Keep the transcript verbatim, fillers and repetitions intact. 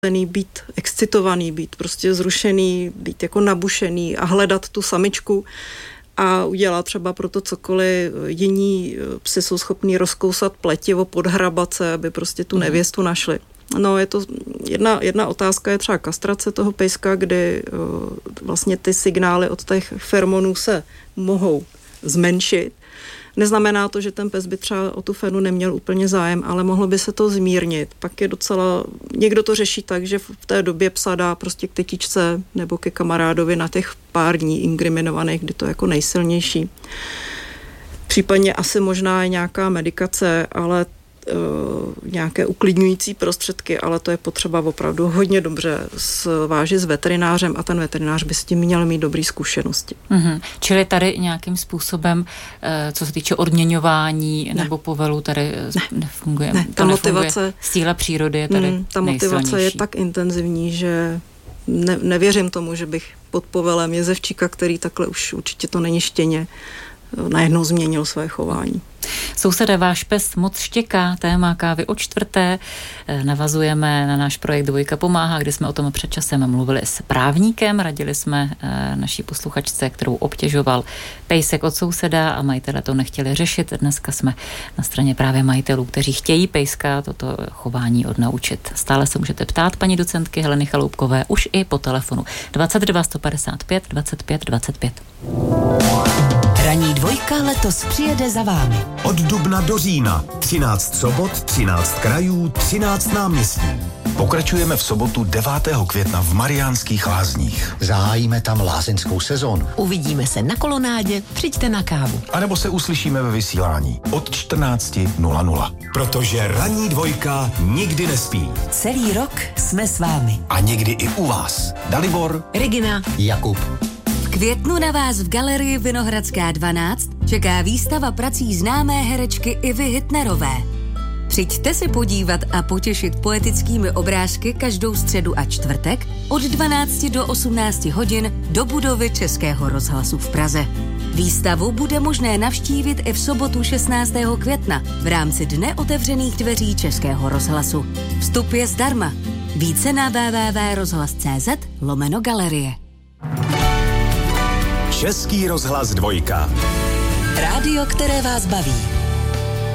být excitovaný, být prostě zrušený, být jako nabušený a hledat tu samičku a udělat třeba pro to cokoliv. Jiní psi jsou schopní rozkousat pletivo, podhrabat se, aby prostě tu nevěstu našli. No, je to jedna, jedna otázka je třeba kastrace toho pejska, kdy uh, vlastně ty signály od těch feromonů se mohou zmenšit. Neznamená to, že ten pes by třeba o tu fenu neměl úplně zájem, ale mohlo by se to zmírnit. Pak je docela, někdo to řeší tak, že v té době psa dá prostě k tetičce nebo ke kamarádovi na těch pár dní inkriminovaných, kdy to je jako nejsilnější. Případně asi možná je nějaká medikace, ale Uh, nějaké uklidňující prostředky, ale to je potřeba opravdu hodně dobře zvážit s veterinářem a ten veterinář by s tím měl mít dobré zkušenosti. Mm-hmm. Čili tady nějakým způsobem, uh, co se týče odměňování ne. nebo povelu, tady ne. nefunguje. Ne, ta motivace, síla přírody je tady mm, ta motivace je tak intenzivní, že ne, nevěřím tomu, že bych pod povelem jezevčíka, který takhle už určitě to není štěně, najednou změnil své chování. Sousede, váš pes moc štěká, téma kávy o čtvrté. Navazujeme na náš projekt Dvojka pomáhá, kde jsme o tom před časem mluvili s právníkem. Radili jsme naší posluchačce, kterou obtěžoval pejsek od souseda a majitele to nechtěli řešit. Dneska jsme na straně právě majitelů, kteří chtějí pejska toto chování odnaučit. Stále se můžete ptát paní docentky Heleny Chaloupkové už i po telefonu dvacet dva sto padesát pět dvacet pět dvacet pět. Ranní dvojka letos přijede za vámi. Od dubna do října. třináct sobot, třináct krajů, třináct náměstí. Pokračujeme v sobotu devátého května v Mariánských Lázních. Zahájíme tam lázeňskou sezónu. Uvidíme se na kolonádě, přijďte na kávu. A nebo se uslyšíme ve vysílání od čtrnáct nula nula. Protože ranní dvojka nikdy nespí. Celý rok jsme s vámi. A někdy i u vás. Dalibor, Regina, Jakub. V květnu na vás v galerii Vinohradská dvanáct čeká výstava prací známé herečky Ivy Hitnerové. Přijďte se podívat a potěšit poetickými obrázky každou středu a čtvrtek od dvanácti do osmnácti hodin do budovy Českého rozhlasu v Praze. Výstavu bude možné navštívit i v sobotu šestnáctého května v rámci Dne otevřených dveří Českého rozhlasu. Vstup je zdarma. Více na w w w tečka rozhlas tečka c z lomeno galerie. Český rozhlas dvojka. Rádio, které vás baví.